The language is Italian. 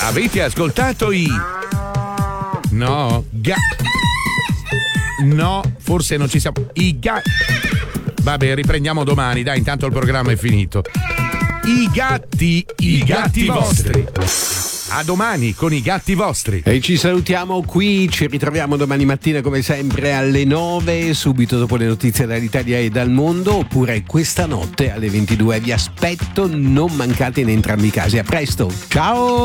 Avete ascoltato No, no, forse non ci siamo. Vabbè, riprendiamo domani, dai, intanto il programma è finito. I gatti vostri. A domani con i gatti vostri. E ci salutiamo qui, ci ritroviamo domani mattina come sempre alle 9, subito dopo le notizie dall'Italia e dal mondo, oppure questa notte alle 22. Vi aspetto, non mancate in entrambi i casi. A presto, ciao!